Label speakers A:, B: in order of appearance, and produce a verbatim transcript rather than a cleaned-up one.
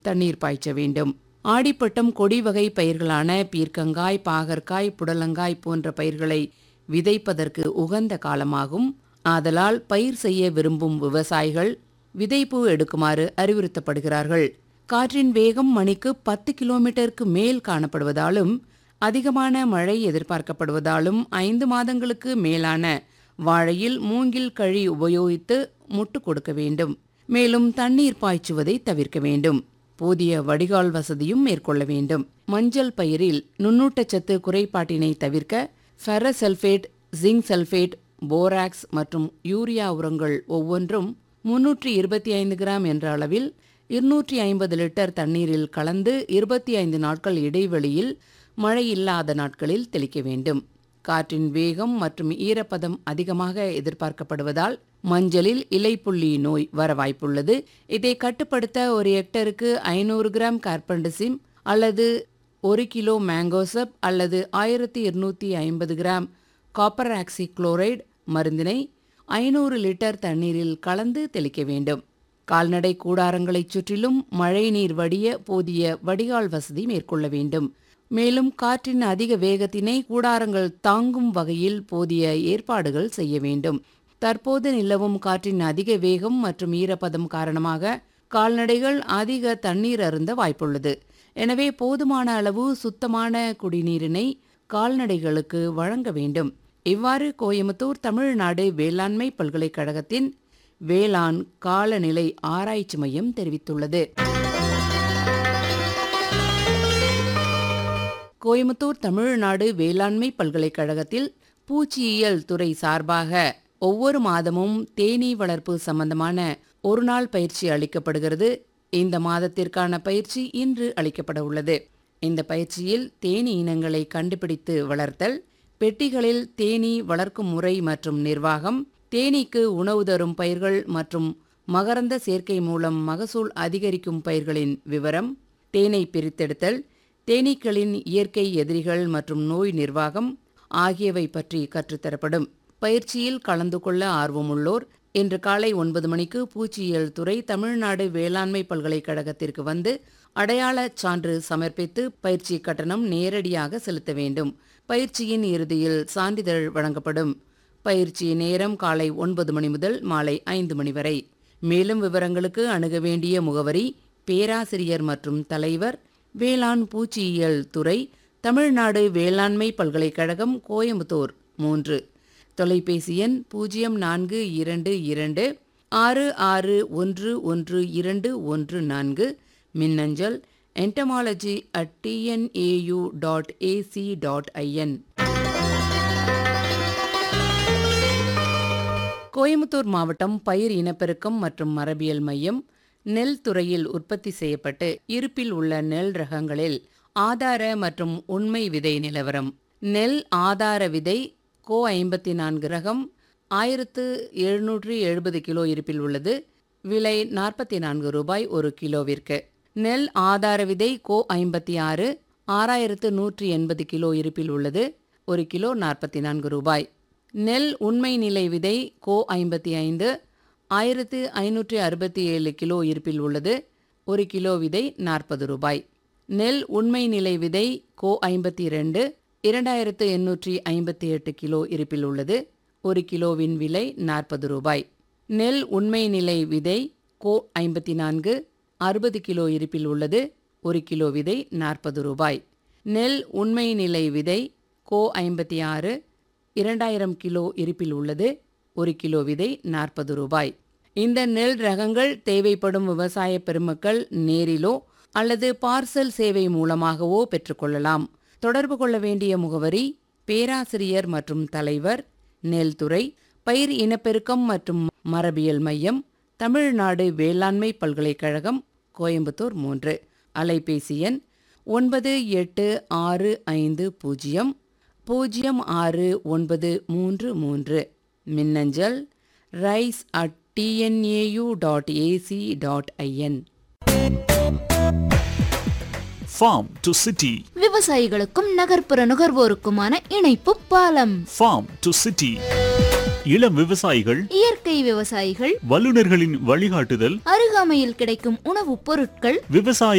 A: தண்ணீர் பாய்ச்ச வேண்டும். ஆடிப்பட்டம் கொடி வகை பயிர்களான பீர்க்கங்காய், பாகற்காய், புடலங்காய் போன்ற பயிர்களை விதைப்பதற்கு உகந்த காலமாகும். ஆதலால் பயிர் செய்ய விரும்பும் விவசாயிகள் விதைப்பு எடுக்குமாறு அறிவுறுத்தப்படுகிறார்கள். காற்றின் வேகம் மணிக்கு பத்து கிலோமீட்டருக்கு மேல் காணப்படுவதாலும் அதிகமான மழை எதிர்பார்க்கப்படுவதாலும் ஐந்து மாதங்களுக்கு மேலான வாழையில் மூங்கில் கழி உபயோகித்து முட்டு கொடுக்க வேண்டும். மேலும் தண்ணீர் பாய்ச்சுவதை தவிர்க்க வேண்டும். போதிய வடிகால் வசதியும் மேற்கொள்ள வேண்டும். மஞ்சள் பயிரில் நுண்ணூட்டச்சத்து குறைபாட்டினை தவிர்க்க ferrous sulphate, zinc sulphate, borax மற்றும் யூரியா உரங்கள் ஒவ்வொன்றும் முன்னூற்றி இருபத்தி ஐந்து கிராம் என்ற அளவில் இருநூற்றி ஐம்பது லிட்டர் தண்ணீரில் கலந்து இருபத்தி ஐந்து நாட்கள் இடைவெளியில் மழை இல்லாத நாட்களில் தெளிக்க வேண்டும். காற்றின் வேகம் மற்றும் ஈரப்பதம் அதிகமாக எதிர்பார்க்கப்படுவதால் மஞ்சளில் இலைப்புள்ளி நோய் வர வாய்ப்புள்ளது. இதை கட்டுப்படுத்த ஒரு ஹெக்டருக்கு ஐநூறு கிராம் கார்பன்டசிம் அல்லது ஒரு கிலோ மேங்கோசப் அல்லது ஆயிரத்தி இருநூத்தி ஐம்பது கிராம் காப்பர் ஆக்சி குளோரைடு மருந்தினை ஐநூறு லிட்டர் தண்ணீரில் கலந்து தெளிக்க வேண்டும். கால்நடை கூடாரங்களைச் சுற்றிலும் மழை நீர் வடிய போதிய வடிகால் வசதி மேற்கொள்ள வேண்டும். மேலும் காற்றின் அதிக வேகத்தினை கூடாரங்கள் தாங்கும் வகையில் போதிய ஏற்பாடுகள் செய்ய வேண்டும். தற்போது நிலவும் காற்றின் அதிக வேகம் மற்றும் ஈரப்பதம் காரணமாக கால்நடைகள் அதிக தண்ணீர் அருந்த வாய்ப்புள்ளது. எனவே போதுமான அளவு சுத்தமான குடிநீரினை கால்நடைகளுக்கு வழங்க வேண்டும். இவ்வாறு கோயமுத்தூர் தமிழ்நாடு வேளாண்மை பல்கலைக்கழகத்தின் வேளாண் காலநிலை ஆராய்ச்சி மையம் தெரிவித்துள்ளது. கோயமுத்தூர் தமிழ்நாடு வேளாண்மை பல்கலைக்கழகத்தில் பூச்சியியல் துறை சார்பாக ஒவ்வொரு மாதமும் தேனீ வளர்ப்பு சம்பந்தமான ஒரு நாள் பயிற்சி அளிக்கப்படுகிறது. இந்த மாதத்திற்கான பயிற்சி இன்று அளிக்கப்பட உள்ளது. இந்த பயிற்சியில் தேனீ இனங்களை கண்டுபிடித்து வளர்த்தல், பெட்டிகளில் தேனீ வளர்க்கும் முறை மற்றும் நிர்வாகம், தேனீக்கு உணவு தரும் பயிர்கள் மற்றும் மகரந்த சேர்க்கை மூலம் மகசூல் அதிகரிக்கும் பயிர்களின் விவரம், தேனை பிரித்தெடுத்தல், தேனீக்களின் இயற்கை எதிரிகள் மற்றும் நோய் நிர்வாகம் ஆகியவை பற்றி கற்றுத்தரப்படும். பயிற்சியில் கலந்து கொள்ள ஆர்வமுள்ளோர் இன்று காலை ஒன்பது மணிக்கு பூச்சியியல் துறை தமிழ்நாடு வேளாண்மை பல்கலைக்கழகத்திற்கு வந்து அடையாளச் சான்று சமர்ப்பித்து பயிற்சி கட்டணம் நேரடியாக செலுத்த வேண்டும். பயிற்சியின் இறுதியில் சான்றிதழ் வழங்கப்படும். பயிற்சி நேரம் காலை ஒன்பது மணி முதல் மாலை ஐந்து மணி வரை. மேலும் விவரங்களுக்கு அணுக வேண்டிய முகவரி பேராசிரியர் மற்றும் தலைவர், வேளாண் பூச்சியியல் துறை, தமிழ்நாடு வேளாண்மை பல்கலைக்கழகம், கோயமுத்தூர் மூன்று. தொலைபேசி எண் பூஜ்ஜியம் நான்கு இரண்டு இரண்டு ஆறு ஆறு ஒன்று ஒன்று இரண்டு ஒன்று நான்கு. மின்னஞ்சல் entomology at t n a u dot a c dot i n. Coimbatore மாவட்டம் பயிர் இனப்பெருக்கம் மற்றும் மரபியல் மையம் நெல் துறையில் உற்பத்தி செய்யப்பட்டு இருப்பில் உள்ள நெல் ரகங்களில் ஆதார மற்றும் உண்மை விதை நிலவரம். நெல் ஆதார விதை கோ ஐம்பத்தி நான்கு ரகம் ஆயிரத்து எழுநூற்றி எழுபது கிலோ இருப்பில் உள்ளது. விலை நாற்பத்தி நான்கு ரூபாய் ஒரு கிலோவிற்கு. நெல் ஆதார விதை கோ ஐம்பத்தி ஆறு ஆறாயிரத்து நூற்றி எண்பது கிலோ இருப்பில் உள்ளது. ஒரு கிலோ நாற்பத்தி நான்கு ரூபாய். நெல் உண்மை நிலை விதை கோ ஐம்பத்தி ஐந்து ஆயிரத்து ஐநூற்றி அறுபத்தி ஏழு கிலோ இருப்பில் உள்ளது. ஒரு கிலோ விதை நாற்பது ரூபாய். நெல் உண்மை நிலை விதை கோ ஐம்பத்தி இரண்டு இரண்டாயிரத்து எண்ணூற்றி ஐம்பத்தி எட்டு கிலோ இருப்பில் உள்ளது. ஒரு கிலோவின் விலை நாற்பது ரூபாய். நெல் உண்மை நிலை விதை கோ ஐம்பத்தி நான்கு அறுபது கிலோ இருப்பில் உள்ளது. ஒரு கிலோ விதை நாற்பது ரூபாய். நெல் உண்மை நிலை விதை கோ ஐம்பத்தி ஆறு இரண்டாயிரம் கிலோ இருப்பில் உள்ளது. ஒரு கிலோ விதை நாற்பது ரூபாய். இந்த நெல் ரகங்கள் தேவைப்படும் விவசாய பெருமக்கள் நேரிலோ அல்லது பார்சல் சேவை மூலமாகவோ பெற்றுக்கொள்ளலாம். தொடர்பு கொள்ள வேண்டிய முகவரி பேராசிரியர் மற்றும் தலைவர், நெல் துறை, பயிர் இனப்பெருக்கம் மற்றும் மரபியல் மையம், தமிழ்நாடு வேளாண்மை பல்கலைக்கழகம், கோயம்புத்தூர் மூன்று. அலைபேசி எண் ஒன்பது எட்டு ஆறு ஐந்து பூஜ்ஜியம் பூஜ்ஜியம் ஆறு ஒன்பது மூன்று மூன்று. மின்னஞ்சல் rice at T N A you dot A C dot I N.
B: Farm to City.
C: விவசாயிகளுக்கும் நகர்ப்புற நுகர்வோருக்குமான இணைப்பு பாலம்.
B: Farm to City. இளம் விவசாயிகள்,
C: இயற்கை விவசாயிகள்,
B: வல்லுநர்களின் வழிகாட்டுதல்,
C: அருகாமையில் கிடைக்கும் உணவுப் பொருட்கள்,
B: விவசாய